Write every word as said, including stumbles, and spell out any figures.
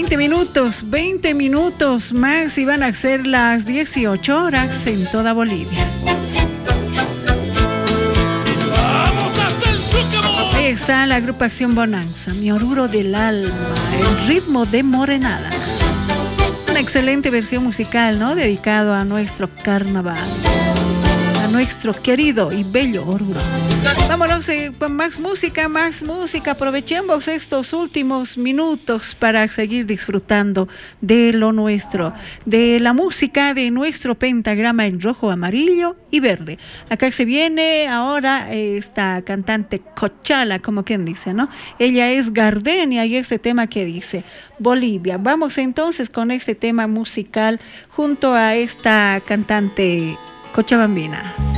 veinte minutos, veinte minutos más y van a ser las dieciocho horas en toda Bolivia. Ahí está la agrupación Bonanza, Mi Oruro del Alma, el ritmo de Morenada. Una excelente versión musical, ¿no? Dedicado a nuestro carnaval, a nuestro querido y bello Oruro. Vámonos eh, con más música, más música. Aprovechemos estos últimos minutos para seguir disfrutando de lo nuestro, de la música de nuestro pentagrama en rojo, amarillo y verde. Acá se viene ahora esta cantante Cochala, como quien dice, ¿no? Ella es Gardenia y este tema que dice Bolivia. Vamos entonces con este tema musical junto a esta cantante cochabambina.